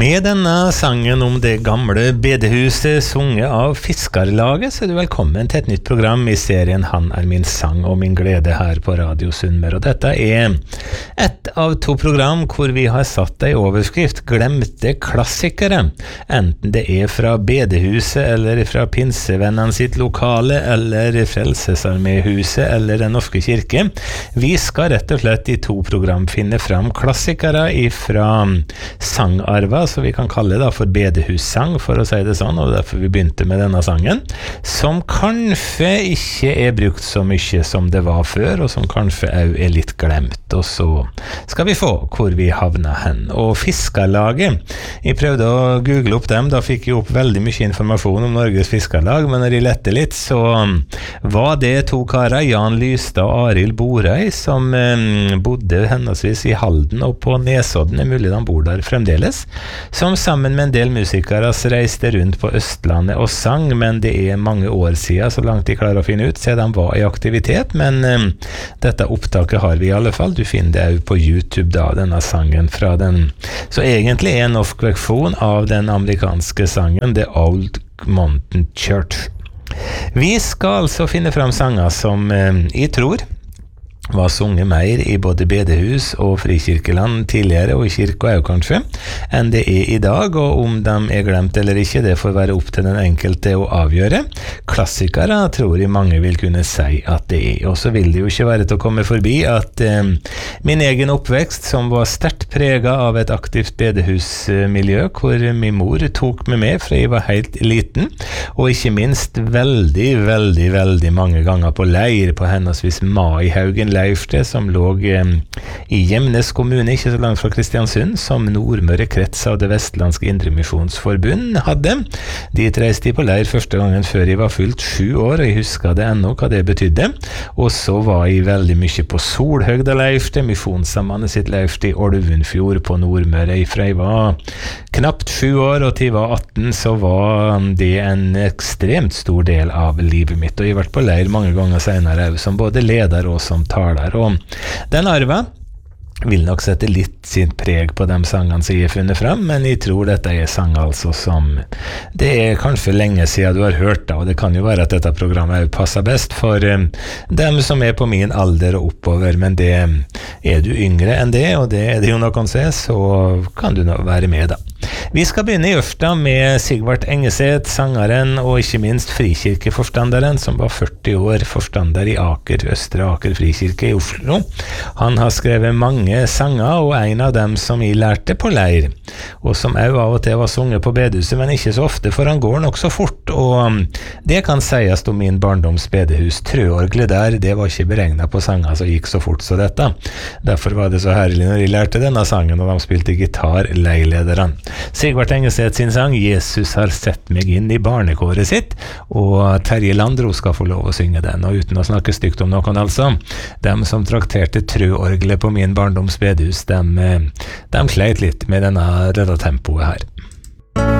Med denne sangen om det gamle bedehuset sunget av Fiskarlaget, så er du velkommen til et nytt program i serien Han er min sang og min glede her på Radio Sunnmøre. Og dette er ett av to program hvor vi har satt en overskrift, glemte klassikere. Enten det er fra bedehuset, eller fra pinsevennene sitt lokale, eller Frelsesarméhuset, eller Den norske kirke. Vi skal rett og slett i to program finne fram klassikere ifra sangarva, så vi kan kalle det for bedehussang, for å si det sånn, og derfor vi begynte med denne sangen, som kanskje ikke er brukt så mye som det var før, og som kanskje også er litt glemt. Og så skal vi få hvor vi havner hen. Og Fiskarlaget, jeg prøvde å google opp dem, da fikk jeg opp veldig mye informasjon om Norges Fiskarlag, men når jeg lette litt, så var det to karer, Jan Lystad og Arild Borøy, som bodde henholdsvis i Halden og på Nesodden, er mulig de bor der fremdeles, som sammen med en del musikere reiste rundt på Østlandet og sang, men det er mange år siden, så langt de klarer å finne ut, så de var i aktivitet, men dette opptaket har vi i alle fall. Du finner det også på YouTube da, denne sangen fra den, så egentlig er en norsk versjon av den amerikanske sangen The Old Mountain Church. Vi skal altså finne fram sanger som jeg tror var sunget mer i både bedehus og frikirkeland tidligere, og i kirka også kanskje, enn det er i dag, og om de er glemt eller ikke, det får være opp til den enkelte å avgjøre. Klassikere tror jeg mange vil kunne si at det er, og så vil det jo ikke være til å komme forbi at min egen oppvekst, som var sterkt preget av et aktivt bedehusmiljø, hvor min mor tok meg med fra jeg var helt liten, og ikke minst veldig mange ganger på leir på henholdsvis Maihaugen Leirste, som lå i Gjemnes kommune, ikke så langt fra Kristiansund, som Nordmøre krets av det Vestlandske Indremisjonsforbund hadde. De reiste på leir første gangen før jeg var fylt 7 år, og jeg husker det ennå hva det betydde. Og så var jeg veldig mye på Solhøgda Leirste, Misjonssambandet sitt Leirste i Olvunfjord på Nordmøre. Fra jeg var knapt 7 år og til jeg var 18, så var det en ekstremt stor del av livet mitt, og jeg har vært på leir mange ganger senere, som både leder og som taler. Og den arva vil nok sette litt sin preg på de sangene som jeg har funnet frem, men jeg tror dette er sanger altså som det er kanskje lenge siden du har hørt det, og det kan jo være at dette programmet passer best for dem som er på min alder og oppover, men det er du yngre enn det, og det er det jo noen se, så kan du nå være med da. Vi skal begynne i Ørsta med Sigvart Engeseth, sangeren og ikke minst frikirkeforstanderen, som var 40 år forstander i Østre Aker frikirke i Oslo. Han har skrevet mange sanger, og en av dem som jeg lærte på leir, og som også av og til var sunget på bedehuset, men ikke så ofte, for han går nok så fort, og det kan sies om min barndoms bedehus. Trøorglet der, det var ikke beregnet på sanger som gikk så fort som dette. Derfor var det så herlig når jeg lærte denne sangen, og de spilte gitar, leilederen. Sigvart Engeseth sin sang Jesus har sett meg inn i barnekåret sitt, og Terje Landro skal få lov å synge den, og uten å snakke stygt om noen altså, dem som trakterte trøorglet på min barndoms bedehus, de kleit litt med dette tempoet her.